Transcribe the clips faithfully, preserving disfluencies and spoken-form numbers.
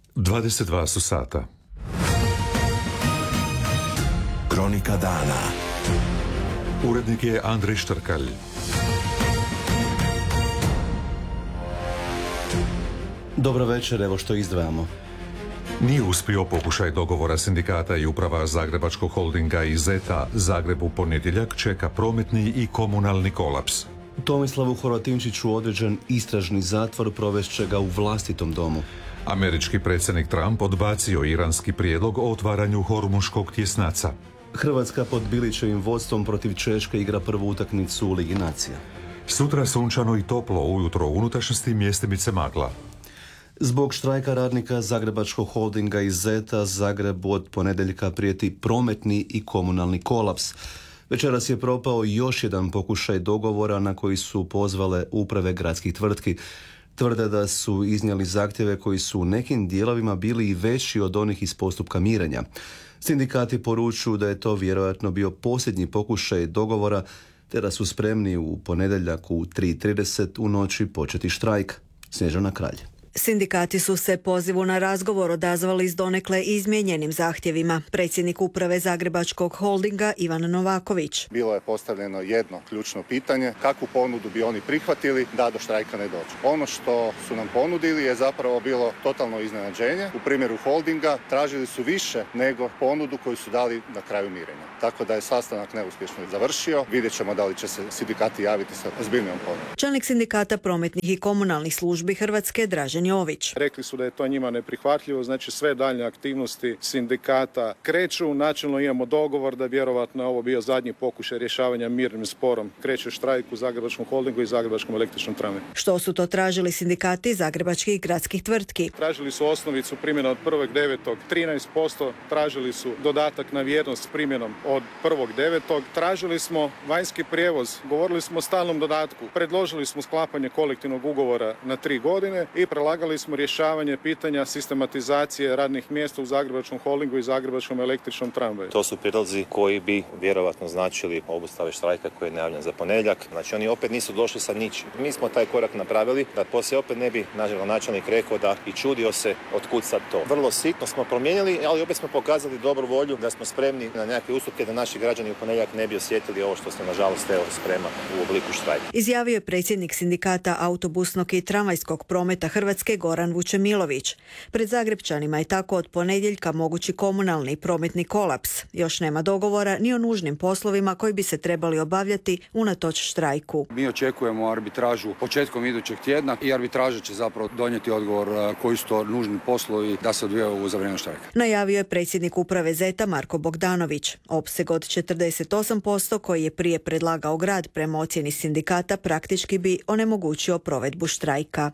dvadeset dva su sata. Kronika dana. Urednik je Andrej Štrkalj. Dobro večer, evo što izdvajamo. Nije uspio pokušaj dogovora sindikata i uprava Zagrebačkog holdinga i Zeta. Zagreb u ponedjeljak čeka prometni i komunalni kolaps. Tomislavu Horvatinčiću određen istražni zatvor, provest će ga u vlastitom domu. Američki predsjednik Trump odbacio iranski prijedlog o otvaranju Hormuškog tjesnaca. Hrvatska pod Bilićevim vodstvom protiv Češke igra prvu utakmicu u Ligi nacija. Sutra sunčano i toplo, ujutro u unutrašnjosti mjestimice magla. Zbog štrajka radnika Zagrebačkog holdinga i Zeta, Zagrebu od ponedjeljka prijeti prometni i komunalni kolaps. Večeras je propao još jedan pokušaj dogovora na koji su pozvale uprave gradskih tvrtki. Tvrde da su iznijeli zahtjeve koji su u nekim dijelovima bili i veći od onih iz postupka mirenja. Sindikati poručuju da je to vjerojatno bio posljednji pokušaj dogovora, te da su spremni u ponedjeljak u tri i trideset u noći početi štrajk. Snježana Kralj. Sindikati su se pozivu na razgovor odazvali s donekle izmijenjenim zahtjevima. Predsjednik uprave Zagrebačkog holdinga Ivan Novaković. Bilo je postavljeno jedno ključno pitanje, kakvu ponudu bi oni prihvatili da do štrajka ne dođe. Ono što su nam ponudili je zapravo bilo totalno iznenađenje. U primjeru holdinga tražili su više nego ponudu koju su dali na kraju mirenja. Tako da je sastanak neuspješno završio. Vidjet ćemo da li će se sindikati javiti sa ozbiljnijom ponudom. Čelnik sindikata prometnih i komunalnih službi Hrvatske Dražen Jović. Rekli su da je to njima neprihvatljivo, znači sve daljnje aktivnosti sindikata kreću. Načelno imamo dogovor da vjerovatno ovo bio zadnji pokušaj rješavanja mirnim sporom. Kreće štrajk u Zagrebačkom holdingu i Zagrebačkom električnom tramvaju. Što su to tražili sindikati zagrebačkih gradskih tvrtki? Tražili su osnovicu primjena od prvog devetog trinaest posto, tražili su dodatak na vjernost s primjenom od prvog devetog Tražili smo vanjski prijevoz, govorili smo o stalnom dodatku, predložili smo sklapanje kolektivnog ugovora na tri godine i prelagali smo rješavanje pitanja sistematizacije radnih mjesta u Zagrebačkom holdingu i Zagrebačkom električnom tramvaju. To su prijedlozi koji bi vjerovatno značili obustave štrajka koji je najavljen za ponedjeljak. Znači oni opet nisu došli sa ničim. Mi smo taj korak napravili da poslije opet ne bi nažalost načelnik rekao da i čudio se otkud sad to. Vrlo sitno smo promijenili, ali opet smo pokazali dobru volju da smo spremni na nekakve ustupke da naši građani u ponedjeljak ne bi osjetili ovo što se nažalost evo sprema u obliku štrajka. Izjavio je predsjednik sindikata autobusnog i tramvajskog prometa Hrvatske Goran Vučemilović. Pred Zagrepčanima je tako od ponedjeljka mogući komunalni i prometni kolaps. Još nema dogovora ni o nužnim poslovima koji bi se trebali obavljati unatoč štrajku. Mi očekujemo arbitražu početkom idućeg tjedna i arbitraža će zapravo donijeti odgovor koji su to nužni poslovi da se odvijaju za vrijeme štrajka. Najavio je predsjednik uprave Zeta Marko Bogdanović. Opseg od četrdeset osam posto koji je prije predlagao grad prema ocjeni sindikata praktički bi onemogućio provedbu štrajka.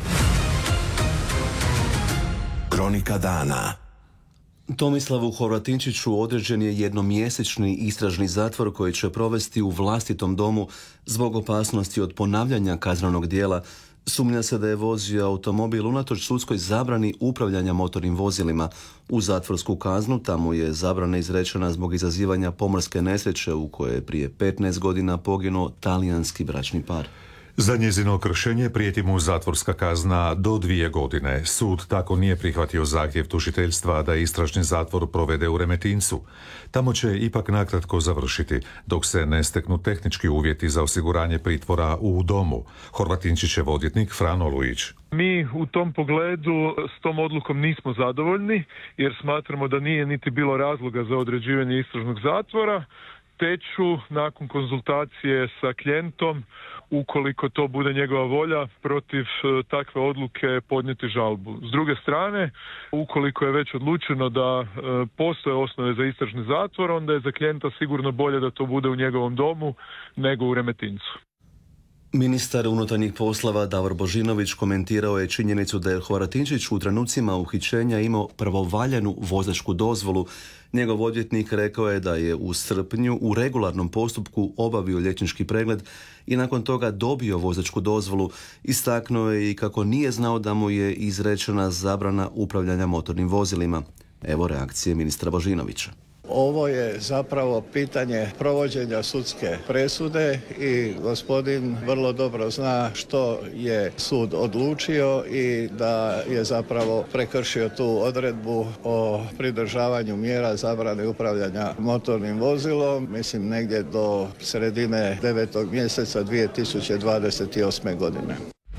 Kronika dana. Tomislavu Horvatinčiću određen je jednomjesečni istražni zatvor koji će provesti u vlastitom domu zbog opasnosti od ponavljanja kaznenog djela. Sumnja se da je vozio automobil unatoč sudskoj zabrani upravljanja motornim vozilima. U zatvorsku kaznu tamo je zabrana izrečena zbog izazivanja pomorske nesreće u kojoj je prije petnaest godina poginuo talijanski bračni par. Za njezino kršenje prijeti mu zatvorska kazna do dvije godine. Sud tako nije prihvatio zahtjev tužiteljstva da istražni zatvor provede u Remetincu. Tamo će ipak nakratko završiti, dok se ne steknu tehnički uvjeti za osiguranje pritvora u domu. Horvatinčićev odvjetnik Frano Lujić. Mi u tom pogledu s tom odlukom nismo zadovoljni, jer smatramo da nije niti bilo razloga za određivanje istražnog zatvora, te ću nakon konzultacije sa klijentom, ukoliko to bude njegova volja, protiv takve odluke podnijeti žalbu. S druge strane, ukoliko je već odlučeno da postoje osnove za istražni zatvor, onda je za klijenta sigurno bolje da to bude u njegovom domu nego u Remetincu. Ministar unutarnjih poslova Davor Božinović komentirao je činjenicu da je Horvatinčić u trenucima uhićenja imao pravovaljanu vozačku dozvolu. Njegov odvjetnik rekao je da je u srpnju u regularnom postupku obavio liječnički pregled i nakon toga dobio vozačku dozvolu. Istaknuo je i kako nije znao da mu je izrečena zabrana upravljanja motornim vozilima. Evo reakcije ministra Božinovića. Ovo je zapravo pitanje provođenja sudske presude i gospodin vrlo dobro zna što je sud odlučio i da je zapravo prekršio tu odredbu o pridržavanju mjera zabrane upravljanja motornim vozilom, mislim negdje do sredine devetog mjeseca dvije tisuće dvadeset osme. godine.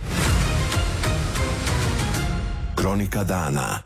Kronika dana.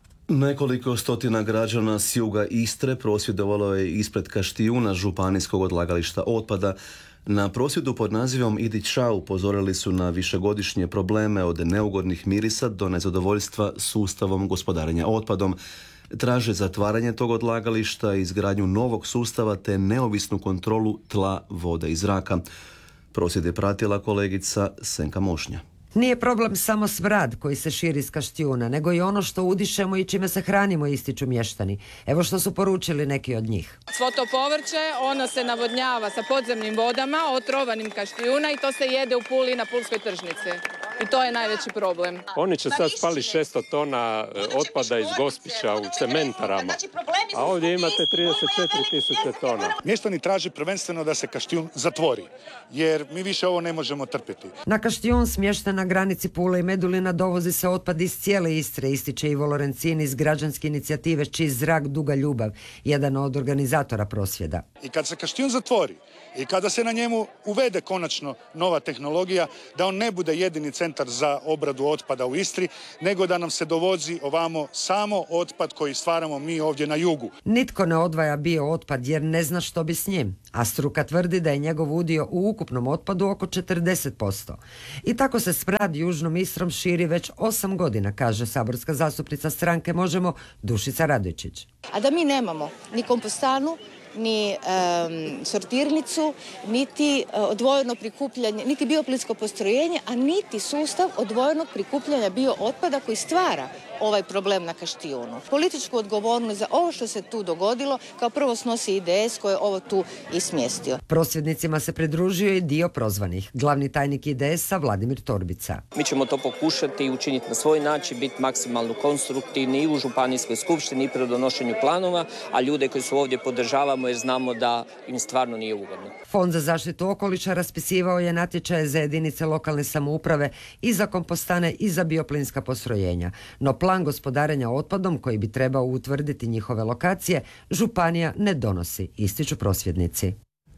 Nekoliko stotina građana s juga Istre prosvjedovalo je ispred Kaštijuna županijskog odlagališta otpada. Na prosvjedu pod nazivom Idi ča upozorili su na višegodišnje probleme od neugodnih mirisa do nezadovoljstva sustavom gospodarenja otpadom. Traže zatvaranje tog odlagališta, izgradnju novog sustava te neovisnu kontrolu tla, vode i zraka. Prosvjed je pratila kolegica Senka Mošnja. Nije problem samo smrad koji se širi iz Kaštijuna, nego i ono što udišemo i čime se hranimo, ističu mještani. Evo što su poručili neki od njih. Svo to povrće, ono se navodnjava sa podzemnim vodama, otrovanim Kaštijuna i to se jede u Puli na pulskoj tržnici. I to je najveći problem. Oni će sad spali šesto tona otpada iz Gospića u cementarama, a ovdje imate trideset četiri tisuće tona. Mještani traže prvenstveno da se Kaštijun zatvori, jer mi više ovo ne možemo trpjeti. Na Kaštijun smješten na granici Pule i Medulina dovozi se otpad iz cijele Istre, ističe Ivo Lorencin iz građanske inicijative Čist zrak, duga ljubav, jedan od organizatora prosvjeda. I kad se Kaštijun zatvori i kada se na njemu uvede konačno nova tehnologija, da on ne bude jedini centar za obradu otpada u Istri, nego da nam se dovozi ovamo samo otpad koji stvaramo mi ovdje na jugu. Nitko ne odvaja bio otpad jer ne zna što bi s njim, a struka tvrdi da je njegov udio u ukupnom otpadu oko četrdeset posto. I tako se smrad južnom Istrom širi već osam godina, kaže saborska zastupnica stranke Možemo Dušica Radojčić. A da mi nemamo ni kompostanu, ni um, sortirnicu, niti uh, odvojeno prikupljanje, niti bioplinsko postrojenje, a niti sustav odvojenog prikupljanja biootpada koji stvara ovaj problem na Kaštijunu. Političku odgovornost za ovo što se tu dogodilo kao prvo snosi I D S koji je ovo tu i smjestio. Prosvjednicima se pridružio i dio prozvanih. Glavni tajnik I D S-a Vladimir Torbica. Mi ćemo to pokušati i učiniti na svoj način, biti maksimalno konstruktivni i u županijskoj skupštini i pri donošenju planova, a ljude koji su ovdje podržavamo jer znamo da im stvarno nije ugodno. Fond za zaštitu okoliša raspisivao je natječaje za jedinice lokalne samouprave i za kompostane i za bioplinska postrojenja. No plan gospodarenja otpadom koji bi trebao utvrditi njihove lokacije, županija ne donosi, ističu prosvjednici.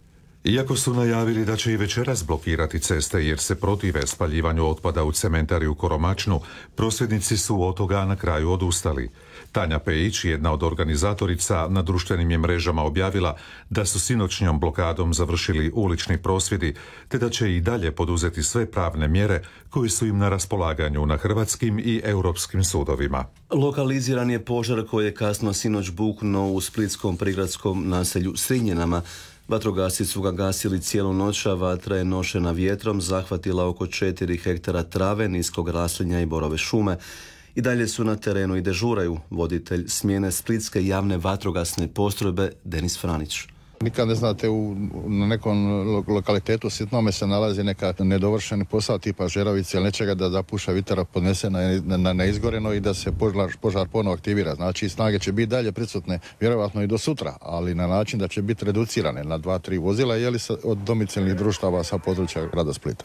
Iako su najavili da će i večeras blokirati ceste jer se protive spaljivanju otpada u cementari u Koromačnu, prosvjednici su od toga na kraju odustali. Tanja Pejić, jedna od organizatorica, na društvenim je mrežama objavila da su sinoćnjom blokadom završili ulični prosvjedi, te da će i dalje poduzeti sve pravne mjere koje su im na raspolaganju na hrvatskim i europskim sudovima. Lokaliziran je požar koji je kasno sinoć buknuo u splitskom prigradskom naselju Srinjenama. Vatrogasci su ga gasili cijelu noć, a vatra je nošena vjetrom zahvatila oko četiri hektara trave, niskog raslinja i borove šume. I dalje su na terenu i dežuraju voditelj smjene splitske javne vatrogasne postrojbe Denis Franić. Nikad ne znate, u, na nekom lokalitetu sitnome se nalazi neka nedovršeni posao tipa žeravice ili nečega da zapuša vitara podnese na, na neizgoreno i da se požar, požar ponovo aktivira. Znači snage će biti dalje prisutne vjerojatno i do sutra, ali na način da će biti reducirane na dva, tri vozila jeli od domicilnih društava sa područja grada Splita.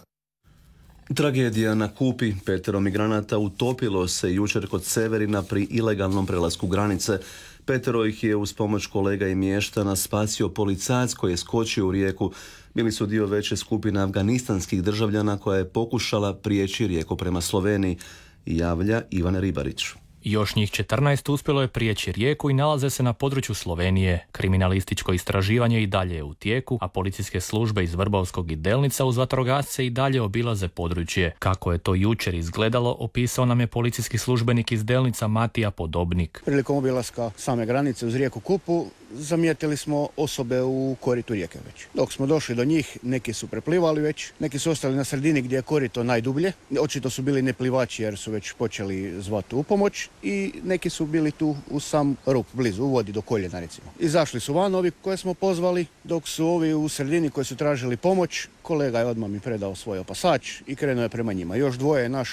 Tragedija na Kupi. Petero migranata utopilo se jučer kod Severina pri ilegalnom prelasku granice. Petero ih je uz pomoć kolega i mještana spasio policajac koji je skočio u rijeku. Bili su dio veće skupine afganistanskih državljana koja je pokušala prijeći rijeku prema Sloveniji, javlja Ivan Ribarić. Još njih četrnaest uspjelo je prijeći rijeku i nalaze se na području Slovenije. Kriminalističko istraživanje i dalje je u tijeku, a policijske službe iz Vrbovskog i Delnica uz vatrogasce i dalje obilaze područje. Kako je to jučer izgledalo, opisao nam je policijski službenik iz Delnica Matija Podobnik. Prilikom obilaska same granice uz rijeku Kupu zamijetili smo osobe u koritu rijeke već. Dok smo došli do njih, neki su preplivali već, neki su ostali na sredini gdje je korito najdublje. Očito su bili neplivači jer su već počeli zvati u pomoć i neki su bili tu u sam rub, blizu, u vodi do koljena recimo. Izašli su van ovi koje smo pozvali, dok su ovi u sredini koji su tražili pomoć, kolega je odmah mi predao svoj opasač i krenuo je prema njima. Još dvoje je našao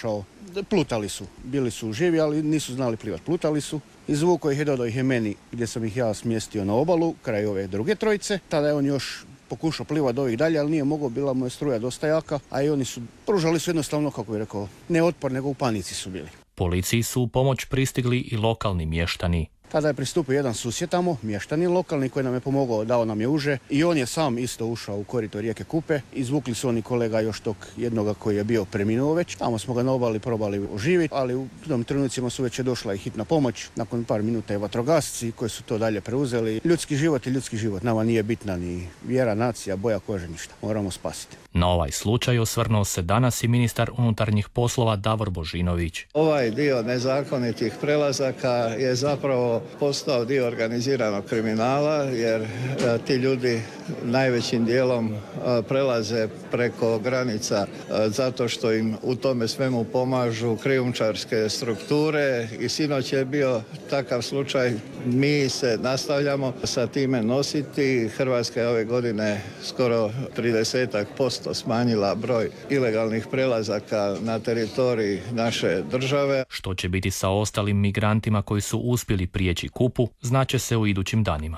plutali su. Bili su živi, ali nisu znali plivati. Plutali su. Izvukao ih je, dodao ih je meni gdje sam ih ja smjestio na obalu, kraj ove druge trojice. Tada je on još pokušao plivati do ovih dalje, ali nije mogao, bila mu je struja dosta jaka, a i oni su pružali su jednostavno, kako bih rekao, ne otpor, nego u panici su bili. Policiji su u pomoć pristigli i lokalni mještani. Tada je pristupio jedan susjed tamo, mještanin lokalni, koji nam je pomogao, dao nam je uže i on je sam isto ušao u korito rijeke Kupe. Izvukli su oni kolega još tog jednoga koji je bio preminuo već. Tamo smo ga na obali probali oživiti, ali u tom trenucima su već je došla i hitna pomoć. Nakon par minuta je vatrogasci koji su to dalje preuzeli. Ljudski život je ljudski život. Nama nije bitna ni vjera, nacija, boja kože, ništa. Moramo spasiti. Na ovaj slučaj osvrnuo se danas i ministar unutarnjih poslova Davor Božinović. Ovaj dio nezakonitih prelazaka je zapravo postao dio organiziranog kriminala, jer a, ti ljudi najvećim dijelom a, prelaze preko granica a, zato što im u tome svemu pomažu krijumčarske strukture i sinoć je bio takav slučaj. Mi se nastavljamo sa time nositi. Hrvatska je ove godine skoro trideset posto smanjila broj ilegalnih prelazaka na teritoriji naše države. Što će biti sa ostalim migrantima koji su uspjeli prijeći Kupu, znaće se u idućim danima.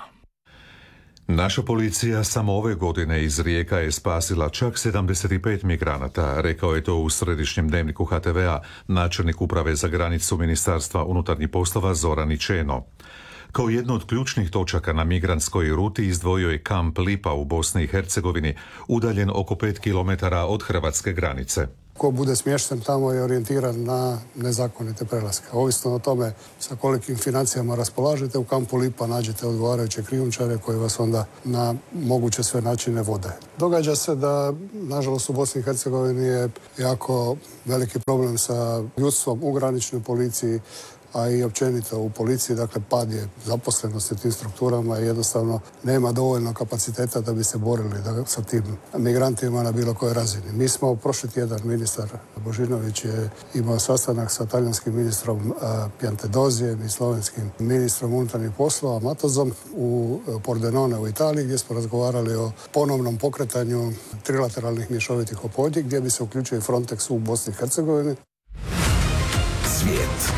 Naša policija samo ove godine iz Rijeka je spasila čak sedamdeset pet migranata, rekao je to u središnjem dnevniku H T V-a načelnik uprave za granicu Ministarstva unutarnjih poslova Zoran Ičeno. Kao jedno od ključnih točaka na migrantskoj ruti izdvojio je kamp Lipa u Bosni i Hercegovini, udaljen oko pet kilometara od hrvatske granice. Ko bude smješten tamo je orijentiran na nezakonite prelaske. Ovisno o tome sa kolikim financijama raspolažete, u kampu Lipa nađete odgovarajuće krijumčare koji vas onda na moguće sve načine vode. Događa se da, nažalost, u Bosni i Hercegovini je jako veliki problem sa ljudstvom u graničnoj policiji, a i općenito u policiji, dakle pad je zaposlenosti u tim strukturama i jednostavno nema dovoljno kapaciteta da bi se borili da, sa tim migrantima na bilo kojoj razini. Mi smo prošli tjedan, ministar Božinović je imao sastanak sa talijanskim ministrom a, Piantedozijem i slovenskim ministrom unutarnjih poslova Matozom u Pordenone u Italiji, gdje smo razgovarali o ponovnom pokretanju trilateralnih mješovitih ophodnji, gdje bi se uključio i Frontex u Bosni i Hercegovini. Svijet.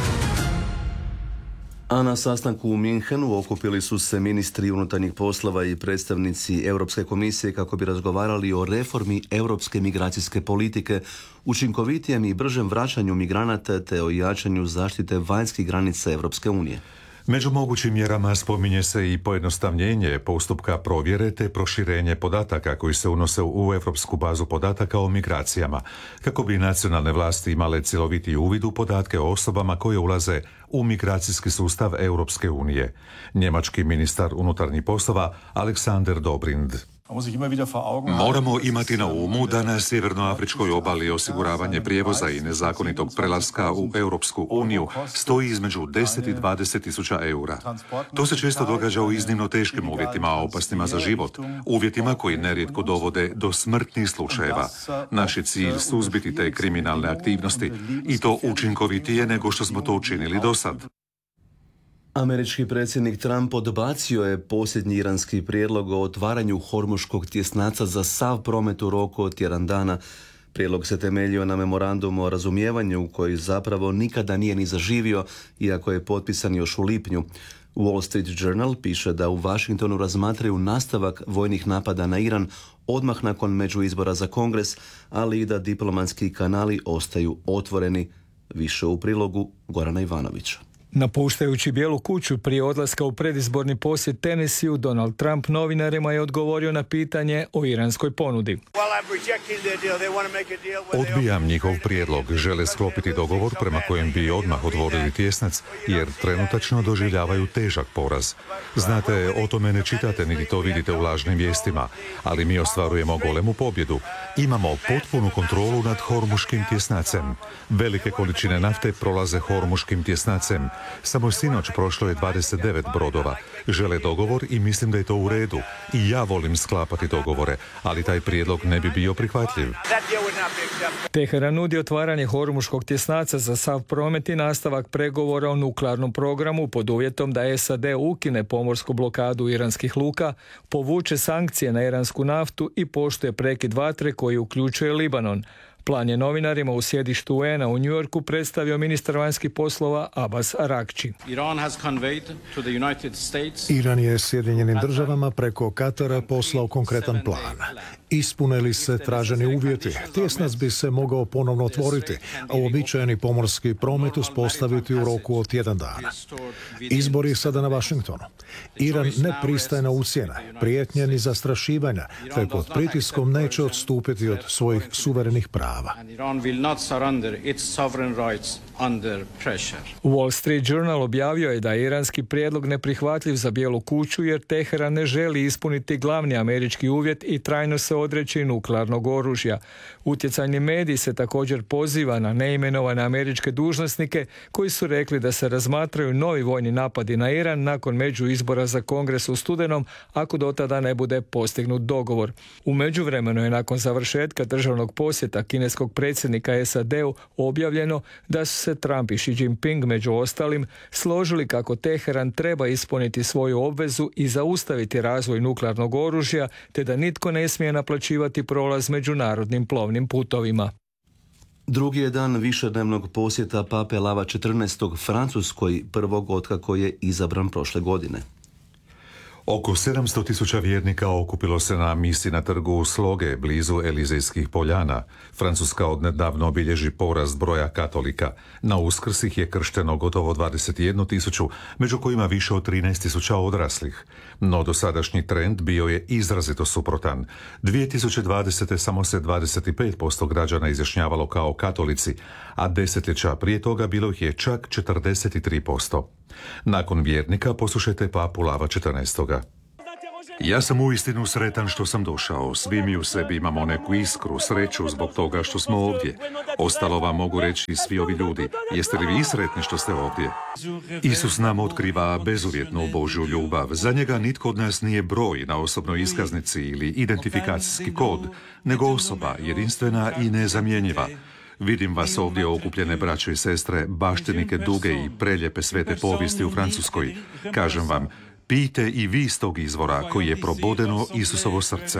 A na sastanku u Minhenu okupili su se ministri unutarnjih poslova i predstavnici Europske komisije kako bi razgovarali o reformi europske migracijske politike, učinkovitijem i bržem vraćanju migranata te o jačanju zaštite vanjskih granica Europske unije. Među mogućim mjerama spominje se i pojednostavljenje postupka provjere te proširenje podataka koji se unose u Europsku bazu podataka o migracijama, kako bi nacionalne vlasti imale cjeloviti uvid u podatke o osobama koje ulaze u migracijski sustav Europske unije. Njemački ministar unutarnjih poslova Alexander Dobrindt. Moramo imati na umu da na sjevernoafričkoj obali osiguravanje prijevoza i nezakonitog prelaska u Europsku uniju stoji između deset i dvadeset tisuća eura. To se često događa u iznimno teškim uvjetima, opasnima za život, uvjetima koji nerijetko dovode do smrtnih slučajeva. Naš je cilj suzbiti te kriminalne aktivnosti i to učinkovitije nego što smo to učinili do sad. Američki predsjednik Trump odbacio je posljednji iranski prijedlog o otvaranju Hormuškog tjesnaca za sav promet u roku od tjedan dana. Prijedlog se temeljio na memorandumu o razumijevanju koji zapravo nikada nije ni zaživio, iako je potpisan još u lipnju. Wall Street Journal piše da u Washingtonu razmatraju nastavak vojnih napada na Iran odmah nakon međuizbora za Kongres, ali i da diplomatski kanali ostaju otvoreni. Više u prilogu Gorana Ivanovića. Napuštajući Bijelu kuću prije odlaska u predizborni posjet Tennesseeu, Donald Trump novinarima je odgovorio na pitanje o iranskoj ponudi. Odbijam njihov prijedlog. Žele sklopiti dogovor prema kojem bi odmah otvorili tjesnac, jer trenutačno doživljavaju težak poraz. Znate, o tome ne čitate niti to vidite u lažnim vijestima, ali mi ostvarujemo golemu pobjedu. Imamo potpunu kontrolu nad Hormuškim tjesnacem. Velike količine nafte prolaze Hormuškim tjesnacem. Samo sinoć prošlo je dvadeset devet brodova. Žele dogovor i mislim da je to u redu. I ja volim sklapati dogovore, ali taj prijedlog ne bi bio prihvatljiv. Teheran nudi otvaranje Hormuškog tjesnaca za sav promet i nastavak pregovora o nuklearnom programu pod uvjetom da S A D ukine pomorsku blokadu iranskih luka, povuče sankcije na iransku naftu i poštuje prekid vatre koji uključuje Libanon. Plan je novinarima u sjedištu U N A u New Yorku predstavio ministar vanjskih poslova Abbas Araghchi. Iran je Sjedinjenim državama preko Katara poslao konkretan plan. Ispune li se traženi uvjeti, tjesnac bi se mogao ponovno otvoriti, a uobičajeni pomorski promet uspostaviti u roku od tjedan dana. Izbori sada na Washingtonu. Iran ne pristaje na ucjene, prijetnje ni zastrašivanja, te pod pritiskom neće odstupiti od svojih suverenih prava. Wall Street Journal objavio je da je iranski prijedlog neprihvatljiv za Bijelu kuću jer Teheran ne želi ispuniti glavni američki uvjet i trajno se odreći nuklearnog oružja. Utjecajni medij se također poziva na neimenovane američke dužnosnike koji su rekli da se razmatraju novi vojni napadi na Iran nakon međuizbora za Kongres u studenom ako do tada ne bude postignut dogovor. U međuvremenu je nakon završetka državnog posjeta kineskog predsjednika S A D-u objavljeno da su se Trump i Xi Jinping među ostalim složili kako Teheran treba ispuniti svoju obvezu i zaustaviti razvoj nuklearnog oružja te da nitko ne smije naplaćivati prolaz međunarodnim plovnim putovima. Drugi je dan višednevnog posjeta pape Lava četrnaestog Francuskoj, prvog otkako je izabran prošle godine. Oko sedamsto tisuća vjernika okupilo se na misi na trgu Sloge, blizu Elizejskih poljana. Francuska odnedavno obilježi porast broja katolika. Na Uskrs ih je kršteno gotovo dvadeset jednu tisuću, među kojima više od trinaest tisuća odraslih. No dosadašnji trend bio je izrazito suprotan. dvije tisuće dvadesete. samo se dvadeset pet posto građana izjašnjavalo kao katolici, a desetljeća prije toga bilo ih je čak četrdeset tri posto. Nakon vjernika poslušajte papu Lava četrnaestog. Ja sam uistinu sretan što sam došao. Svi mi u sebi imamo neku iskru, sreću zbog toga što smo ovdje. Ostalo vam mogu reći i svi ovi ljudi. Jeste li vi sretni što ste ovdje? Isus nam otkriva bezuvjetnu Božju ljubav. Za njega nitko od nas nije broj na osobnoj iskaznici ili identifikacijski kod, nego osoba jedinstvena i nezamjenjiva. Vidim vas ovdje okupljene braće i sestre, baštenike duge i preljepe svete povijesti u Francuskoj. Kažem vam, pijte i vi iz tog izvora koji je probodeno Isusovo srce.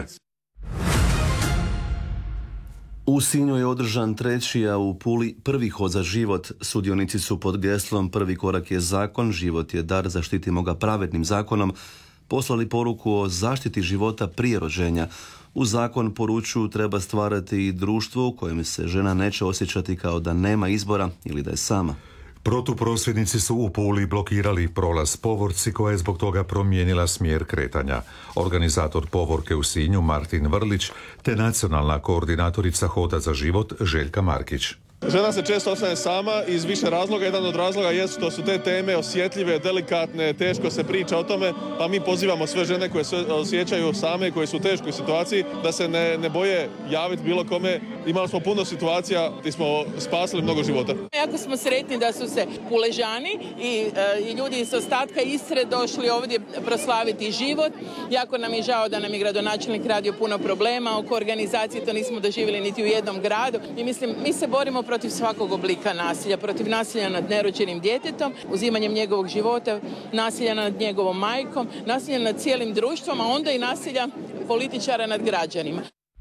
U Sinju je održan treći, a u Puli prvi hod za život. Sudionici su pod geslom Prvi korak je zakon, život je dar, zaštitimo ga pravednim zakonom, poslali poruku o zaštiti života prije rođenja. U zakon poručuju treba stvarati i društvo u kojem se žena neće osjećati kao da nema izbora ili da je sama. Protuprosvjednici su u Puli blokirali prolaz povorci koja je zbog toga promijenila smjer kretanja. Organizator povorke u Sinju Martin Vrlić te nacionalna koordinatorica Hoda za život Željka Markić. Žena se često ostane sama iz više razloga. Jedan od razloga je što su te teme osjetljive, delikatne, teško se priča o tome, pa mi pozivamo sve žene koje se osjećaju same, koje su u teškoj situaciji, da se ne, ne boje javiti bilo kome. Imali smo puno situacija gdje smo spasili mnogo života. Jako smo sretni da su se Puležani i, i ljudi iz ostatka Istre došli ovdje proslaviti život. Jako nam je žao da nam je gradonačelnik radio puno problema oko organizacije, to nismo doživjeli niti u jednom gradu. I mislim, mi se borimo protiv svakog oblika nasilja, protiv nasilja nad nerođenim djetetom, uzimanjem njegovog života, nasilja nad njegovom majkom, nasilja nad cijelim društvom, a onda i nasilja političara nad građanima.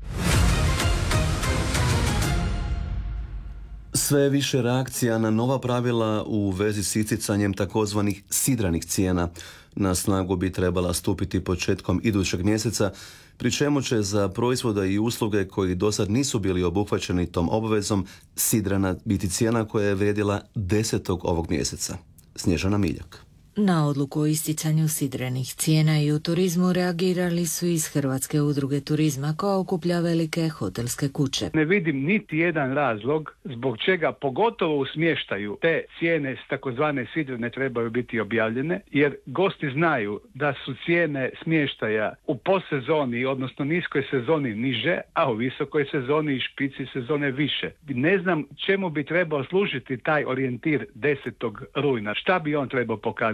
Sve više reakcija na nova pravila u vezi s isticanjem takozvanih sidranih cijena. Na snagu bi trebala stupiti početkom idućeg mjeseca, pri čemu će za proizvoda i usluge koji dosad nisu bili obuhvaćeni tom obvezom sidrana biti cijena koja je vrijedila desetog ovog mjeseca. Snježana Miljak. Na odluku o isticanju sidrenih cijena i u turizmu reagirali su iz Hrvatske udruge turizma koja okuplja velike hotelske kuće. Ne vidim niti jedan razlog zbog čega pogotovo u smještaju te cijene s takozvane sidrene trebaju biti objavljene, jer gosti znaju da su cijene smještaja u postsezoni, odnosno niskoj sezoni niže, a u visokoj sezoni i špici sezone više. Ne znam čemu bi trebao služiti taj orijentir desetog rujna. Šta bi on trebao pokazati?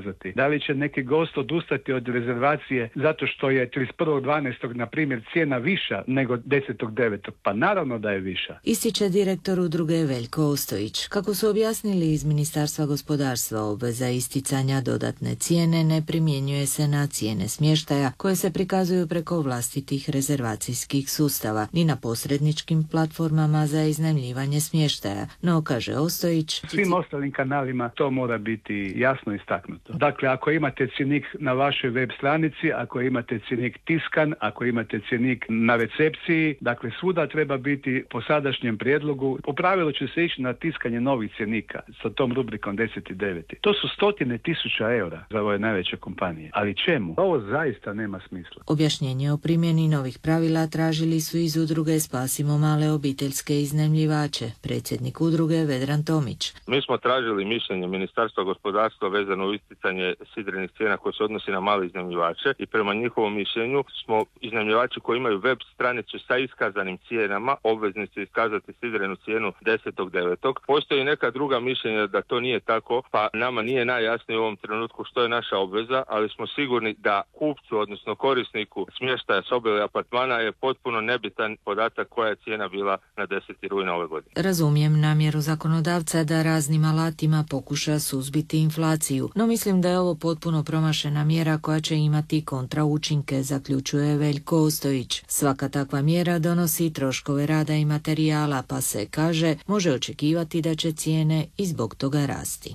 pozvati? Da li će neki gost odustati od rezervacije zato što je trideset prvog dvanaestog na primjer cijena viša nego desetog devetog? Pa naravno da je viša. Ističe direktor udruge Veljko Ostojić. Kako su objasnili iz Ministarstva gospodarstva, obveza isticanja dodatne cijene ne primjenjuje se na cijene smještaja koje se prikazuju preko vlastitih rezervacijskih sustava, ni na posredničkim platformama za iznajmljivanje smještaja. No, kaže Ostojić, svim ostalim kanalima to mora biti jasno istaknuto. Dakle, ako imate cjenik na vašoj web stranici, ako imate cjenik tiskan, ako imate cjenik na recepciji, dakle svuda treba biti po sadašnjem prijedlogu. U pravilu će se ići na tiskanje novih cjenika sa tom rubrikom deset i devet. To su stotine tisuća eura za ove najveće kompanije. Ali čemu? Ovo zaista nema smisla. Objašnjenje o primjeni novih pravila tražili su iz udruge Spasimo male obiteljske iznajmljivače. Predsjednik udruge Vedran Tomić. Mi smo tražili mišljenje Ministarstva gospodarstva vezano u isticanje sidrenih cijena koje se odnosi na male iznajmljivače i prema njihovom mišljenju smo iznajmljivači koji imaju web stranicu sa iskazanim cijenama obvezni su iskazati sidrenu cijenu desetog devetog. Postoji neka druga mišljenja da to nije tako, pa nama nije najjasnije u ovom trenutku što je naša obveza, ali smo sigurni da kupcu, odnosno korisniku smještaja sobe ili apartmana je potpuno nebitan podatak koja je cijena bila na deseti rujna ove godine. Razumijem namjeru zakonodavca da raznim alatima pokuša suzbiti inflaciju, no mislim da je ovo potpuno promašena mjera koja će imati kontraučinke, zaključuje Veljko Ostojić. Svaka takva mjera donosi troškove rada i materijala, pa se, kaže, može očekivati da će cijene i zbog toga rasti.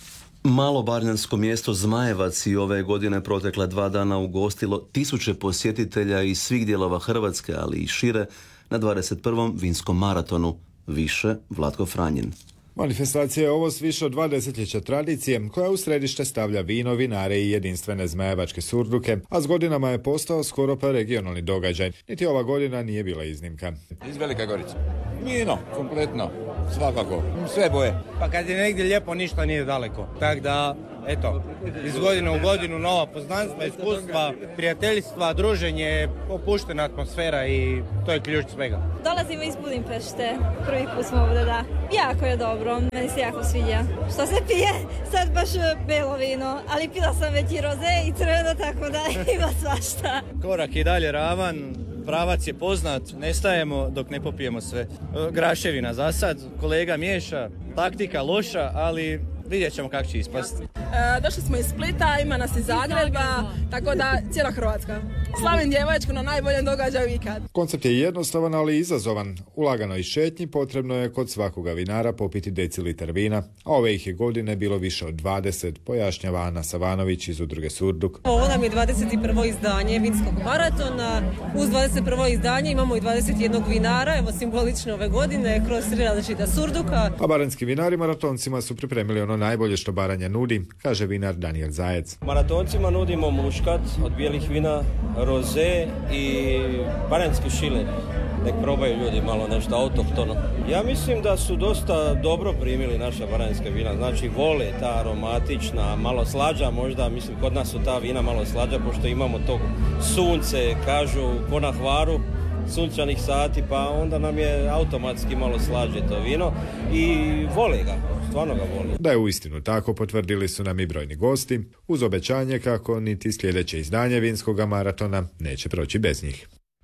Malo barnjansko mjesto Zmajevac i ove godine protekla dva dana ugostilo tisuće posjetitelja iz svih dijelova Hrvatske, ali i šire, na dvadeset prvom vinskom maratonu. Više Vlatko Franjin. Manifestacija je ovo s više od dva desetljeća tradicije koja u središte stavlja vino, vinare i jedinstvene zmajevačke surduke, a s godinama je postao skoro pa regionalni događaj. Niti ova godina nije bila iznimka. Iz Velike Gorice. Vino, kompletno, svakako, sve boje. Pa kad je negdje lijepo, ništa nije daleko. Tako da, eto, iz godine u godinu nova poznanstva, iskustva, prijateljstva, druženje, opuštena atmosfera i to je ključ svega. Dolazimo iz Budimpešte, prvi put smo ovdje, da. Jako je dobro, meni se jako sviđa. Što se pije, sad baš belo vino, ali pila sam već i roze i crveno, tako da ima svašta. Korak i dalje ravan, pravac je poznat, ne stajemo dok ne popijemo sve. Graševina za sad, kolega miješa, taktika loša, ali vidjet ćemo kako će ispasti. E, došli smo iz Splita, ima nas iz Zagreba, tako da cijela Hrvatska. Slavim djevojačku na najboljem događaju ikad. Koncept je jednostavan, ali izazovan. U laganoj šetnji potrebno je kod svakoga vinara popiti decilitar vina, a ove ih je godine bilo više od dvadeset, pojašnjava Ana Savanović iz udruge Surduk. Ovo nam je dvadeset prvo izdanje vinskog maratona. Uz dvadeset prvo izdanje imamo i dvadeset jedan vinara, evo simbolično ove godine, kroz tri različita surduka. A baranjski vinari maratoncima su pripremili ono najbolje što Baranja nudi, kaže vinar Daniel Zajec. Maratoncima nudimo muškat od bijelih vina, roze i baranjski šiler. Nek probaju ljudi malo nešto autohtono. Ja mislim da su dosta dobro primili naša baranjska vina, znači vole ta aromatična, malo slađa možda, mislim kod nas su ta vina malo slađa, pošto imamo to sunce, kažu ko na Hvaru, sunčanih sati, pa onda nam je automatski malo slađe to vino i vole ga, stvarno ga vole. Da je uistinu tako, potvrdili su nam i brojni gosti, uz obećanje kako niti sljedeće izdanje vinskog maratona neće proći bez njih.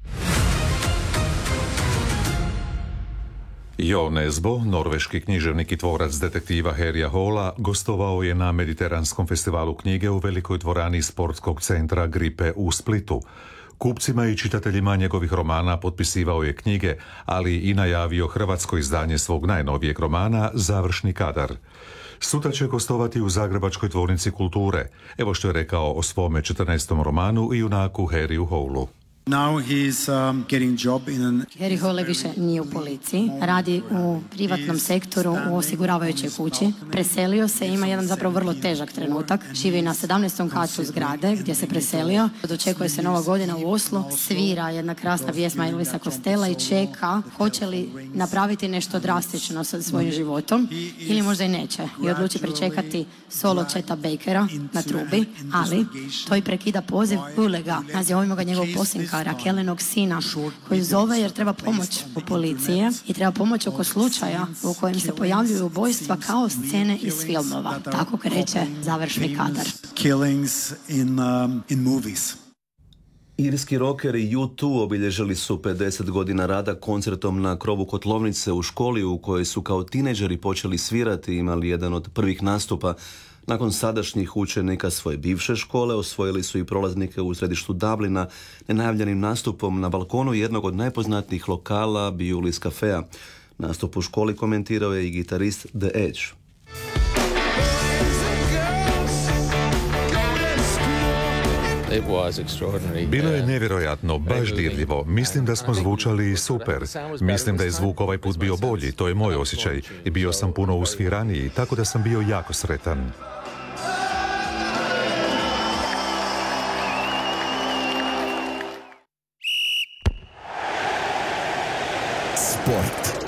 Jo Nesbo, norveški književnik i tvorac detektiva Harrya Halla, gostovao je na Mediteranskom festivalu knjige u velikoj dvorani sportskog centra Gripe u Splitu. Kupcima i čitateljima njegovih romana potpisivao je knjige, ali i najavio hrvatsko izdanje svog najnovijeg romana Završni kadar. Sutra će gostovati u Zagrebačkoj tvornici kulture. Evo što je rekao o svome četrnaestom romanu i junaku Harryu Hallu. Now he's um, getting job in an... Harry Hole više nije u policiji, radi u privatnom sektoru u osiguravajućoj kući. Preselio se, ima jedan zapravo vrlo težak trenutak. Živi na sedamnaestom katu zgrade gdje se preselio. Dočekuje se Nova godina u Oslu, svira jedna krasna pjesma Elvisa Costello i čeka hoće li napraviti nešto drastično sa svojim životom ili možda i neće. I odluči pričekati solo Cheta Bakera na trubi, ali to i prekida poziv Ulega. Nazivamo ga njegovu posljednju dječaka, Rakelinog sina, koji zove jer treba pomoć u policije i treba pomoć oko slučaja u kojem se pojavljuju ubojstva kao scene iz filmova. Tako kreće završni kadar. Killings in, um, in movies. Irski rockeri U dva obilježili su pedeset godina rada koncertom na krovu kotlovnice u školi u kojoj su kao tineđeri počeli svirati i imali jedan od prvih nastupa. Nakon sadašnjih učenika svoje bivše škole osvojili su i prolaznike u središtu Dublina nenajavljenim nastupom na balkonu jednog od najpoznatijih lokala Biulis Cafea. Nastup u školi komentirao je i gitarist The Edge. Bilo je nevjerojatno, baš dirljivo. Mislim da smo zvučali super. Mislim da je zvuk ovaj put bio bolji, to je moj osjećaj. I bio sam puno usviraniji, tako da sam bio jako sretan. Sport.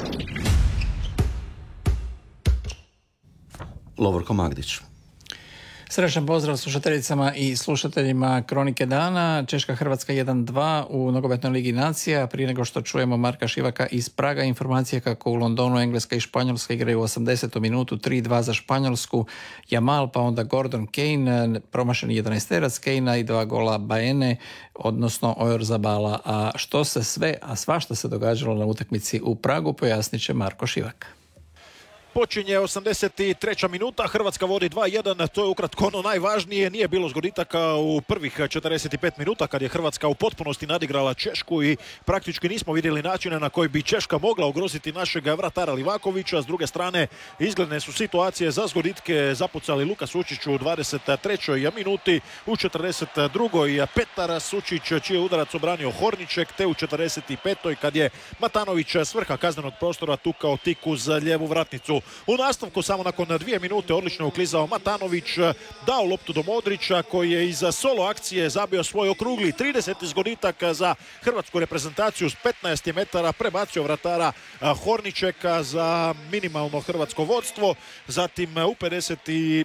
Lovorko Magdić. Srećan pozdrav slušateljicama i slušateljima Kronike dana. Češka-Hrvatska jedan dva u nogometnoj ligi nacija. Prije nego što čujemo Marka Šivaka iz Praga, informacije kako u Londonu Engleska i Španjolska igraju u osamdesetu minutu, tri dva za Španjolsku. Jamal, pa onda Gordon Kane, promašeni jedanaesterac Kanea i dva gola Baene, odnosno Oyarzabala. A što se sve, a svašta se događalo na utakmici u Pragu, pojasnit će Marko Šivak. Počinje osamdeset treća minuta, Hrvatska vodi dva jedan, to je ukratko ono najvažnije. Nije bilo zgoditaka u prvih četrdeset pet minuta kad je Hrvatska u potpunosti nadigrala Češku i praktički nismo vidjeli načine na koji bi Češka mogla ugroziti našeg vratara Livakovića. S druge strane, izgledne su situacije za zgoditke zapucali Luka Sučić u dvadeset trećoj minuti, u četrdeset drugoj Petar Sučić čiji je udarac obranio Horniček, te u četrdeset petoj kad je Matanović s vrha kaznenog prostora tukao tik uz lijevu vratnicu. U nastavku samo nakon dvije minute odlično uklizao Matanović, dao loptu do Modrića koji je iz solo akcije zabio svoj okrugli trideseti zgoditak za hrvatsku reprezentaciju s petnaest metara, prebacio vratara Horničeka za minimalno hrvatsko vodstvo. Zatim u pedeset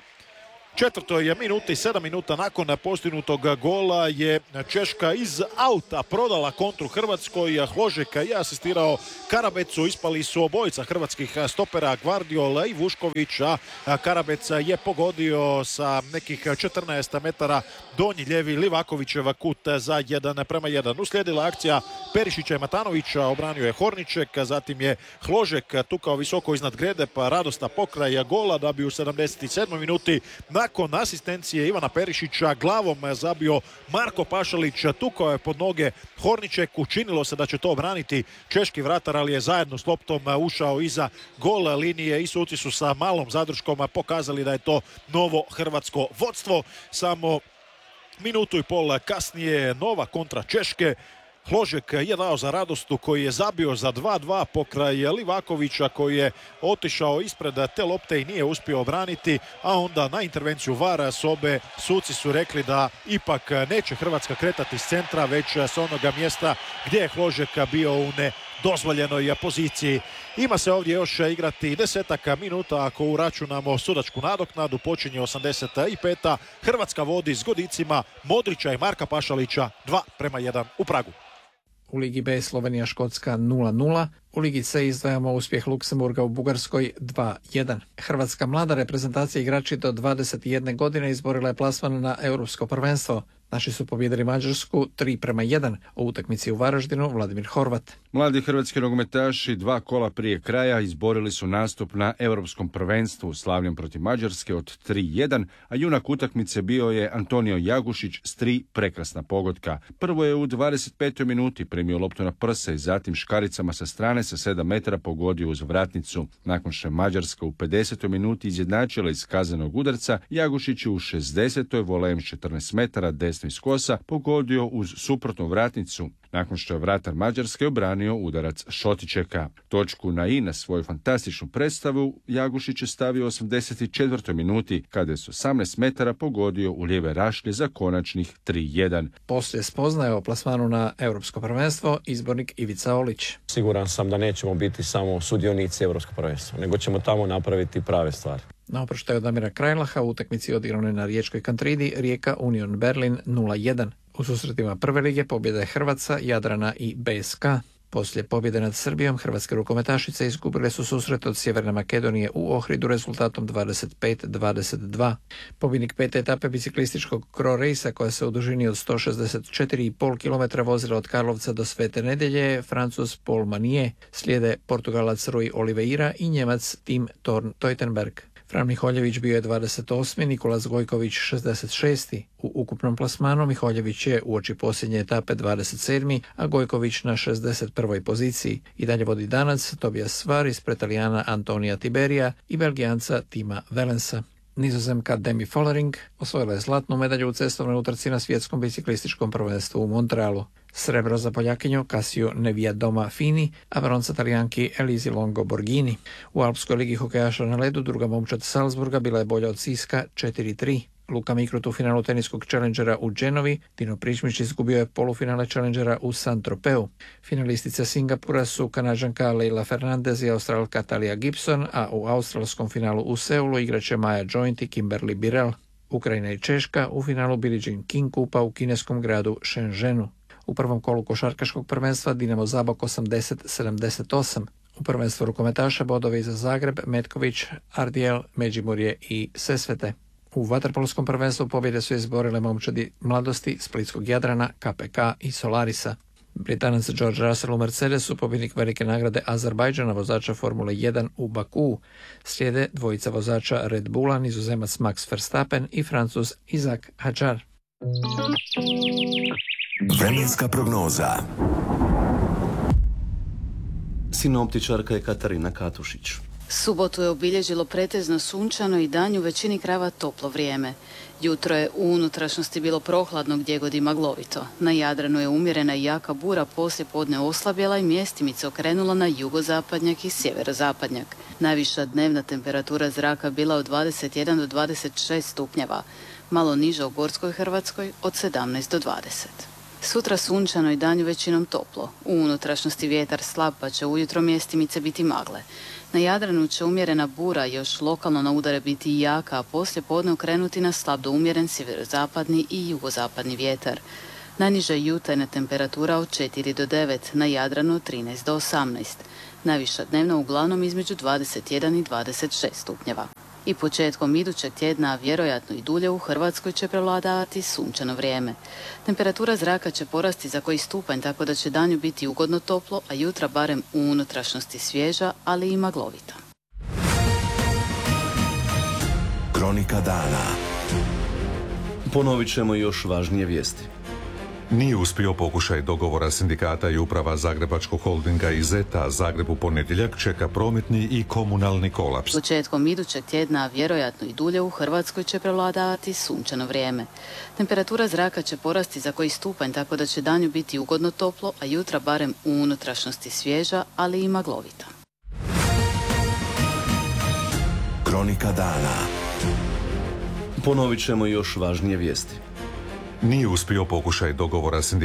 četvrtoj minuti, sedam minuta nakon postignutog gola je Češka iz auta prodala kontru Hrvatskoj. Hložek je asistirao Karabecu, ispali su obojica hrvatskih stopera Gvardiola i Vušković, a Karabec je pogodio sa nekih četrnaest metara donji ljevi Livakovićev kut za jedan prema jedan. Uslijedila akcija Perišića i Matanovića, obranio je Horniček, zatim je Hložek tukao visoko iznad grede pa radosta pokraj gola da bi u sedamdeset sedmoj minuti nakon asistencije Ivana Perišića glavom zabio Marko Pašalić, tukao je pod noge Horničeku, činilo se da će to obraniti češki vratar, ali je zajedno s loptom ušao iza gol linije i suci su sa malom zadrškom pokazali da je to novo hrvatsko vodstvo. Samo minutu i pol kasnije nova kontra Češke. Hložek je dao za Radostu koji je zabio za dva dva pokraj Livakovića koji je otišao ispred te lopte i nije uspio obraniti, a onda na intervenciju vara sobe suci su rekli da ipak neće Hrvatska kretati s centra, već s onoga mjesta gdje je Hložek bio u nedozvoljenoj poziciji. Ima se ovdje još igrati desetak minuta ako uračunamo sudačku nadoknadu. Počinje osamdeset peta. Hrvatska vodi s godicima Modrića i Marka Pašalića dva prema jedan u Pragu. U Ligi B Slovenija-Škotska nula nula. U Ligi C izdvajamo uspjeh Luksemburga u Bugarskoj dva jedan. Hrvatska mlada reprezentacija igrači do dvadeset jedne godine izborila je plasman na Europsko prvenstvo. Naši su pobijedili Mađarsku tri prema jedan. U utakmici u Varaždinu Vladimir Horvat. Mladi hrvatski nogometaši dva kola prije kraja izborili su nastup na Europskom prvenstvu slavljem protiv Mađarske od tri jedan, a junak utakmice bio je Antonio Jagušić s tri prekrasna pogotka. Prvo je u dvadeset petoj minuti primio loptu na prse i zatim škaricama sa strane sa sedam metara pogodio uz vratnicu. Nakon što je Mađarska u pedesetoj minuti izjednačila iz kaznenog udarca, Jagušić u šezdesetoj volejem s četrnaest metara desno iz kosa pogodio uz suprotnu vratnicu. Nakon što je vratar Mađarske obranio udarac Šotičeka. Točku na i na svoju fantastičnu predstavu Jagušić je stavio u osamdeset četvrtoj minuti kada je s osamnaest metara pogodio u lijeve rašlje za konačnih tri jedan. Poslije spoznaje o plasmanu na Europsko prvenstvo izbornik Ivica Olić. Siguran sam da nećemo biti samo sudionici Europskog prvenstva, nego ćemo tamo napraviti prave stvari. Na oproštaju Damira Krajlaha u utakmici odigranoj na riječkoj Kantridi Rijeka Union Berlin nula jedan. U susretima prve lige pobjede Hrvatska, Jadrana i B S K. Poslije pobjede nad Srbijom, hrvatske rukometašice izgubile su susret od Sjeverne Makedonije u Ohridu rezultatom dvadeset pet dvadeset dva. Pobjednik pete etape biciklističkog Cro Racea, koja se u dužini od sto šezdeset četiri zarez pet kilometara vozila od Karlovca do Svete Nedelje, Francuz Paul Manier, slijede Portugalac Rui Oliveira i Njemac Tim Thorn Teutenberg. Fran Miholjević bio je dvadeset osmi, Nikolas Gojković šezdeset šesti. U ukupnom plasmanu Miholjević je uoči posljednje etape dvadeset sedmi, a Gojković na šezdeset prvoj poziciji. I dalje vodi Danac Tobias Svar ispred Italijana Antonija Tiberija i Belgijanca Tima Velensa. Nizozemka Demi Follering osvojila je zlatnu medalju u cestovnoj utrci na svjetskom biciklističkom prvenstvu u Montrealu. Srebro za Poljakinju Casio Neviadoma Fini, a bronca Talijanki Elisi Longo Borghini. U Alpskoj ligi hokejaša na ledu druga momčad Salzburga bila je bolja od Siska četiri tri. Luka Mikrut u finalu teniskog challengera u Genovi, Dino Pričmić izgubio je polufinale challengera u Saint-Tropeu. Finalistice Singapura su Kanađanka Leila Fernandez i Australka Talia Gibson, a u australskom finalu u Seulu igraće Maja Joint i Kimberly Birrell. Ukrajina i Češka u finalu Billie Jean King kupa u kineskom gradu Shenzhenu. U prvom kolu košarkaškog prvenstva Dinamo Zabok osamdeset sedamdeset osam. U prvenstvu rukometaša bodovi za Zagreb, Metković, Ardijel, Međimurje i Sesvete. U vaterpolskom prvenstvu pobjede su izborile momčadi mladosti Splitskog Jadrana, K P K i Solarisa. Britanac George Russell u Mercedesu, pobjednik velike nagrade Azerbajdžana, vozača Formule jedan u Bakuu. Slijede dvojica vozača Red Bulla, Nizozemac Max Verstappen i Francuz Isaac Hadjar. Vremenska prognoza. Sinoptičarka je Katarina Katušić. Subotu je obilježilo pretežno sunčano i danju većini krajeva toplo vrijeme. Jutro je u unutrašnjosti bilo prohladno gdje god i maglovito. Na Jadranu je umjerena i jaka bura poslije podne oslabjela i mjestimice okrenula na jugozapadnjak i sjeverozapadnjak. Najviša dnevna temperatura zraka bila od dvadeset jedan do dvadeset šest stupnjeva, malo niža u Gorskoj Hrvatskoj od sedamnaest do dvadeset. Sutra sunčano i danju većinom toplo. U unutrašnjosti vjetar slab pa će ujutro mjestimice biti magle. Na Jadranu će umjerena bura još lokalno na udare biti jaka, a poslije podne okrenuti na slab do umjeren sjeverozapadni i jugozapadni vjetar. Najniža jutarnja temperatura od četiri do devet, na Jadranu od trinaest do osamnaest. Najviša dnevna uglavnom između dvadeset jedan i dvadeset šest stupnjeva. I početkom idućeg tjedna, vjerojatno i dulje, u Hrvatskoj će prevladavati sunčano vrijeme. Temperatura zraka će porasti za koji stupanj, tako da će danju biti ugodno toplo, a jutra barem u unutrašnjosti svježa, ali i maglovita. Kronika dana. Ponovit ćemo još važnije vijesti. Nije uspio pokušaj dogovora sindikata i uprava Zagrebačkog holdinga i Zeta. Zagreb u ponedjeljak čeka prometni i komunalni kolaps. Početkom idućeg tjedna, vjerojatno i dulje, u Hrvatskoj će prevladavati sunčano vrijeme. Temperatura zraka će porasti za koji stupanj, tako da će danju biti ugodno toplo, a jutra barem u unutrašnjosti svježa, ali i maglovita. Kronika dana. Ponovit ćemo još važnije vijesti. Nije uspio pokušaj dogovora sindikata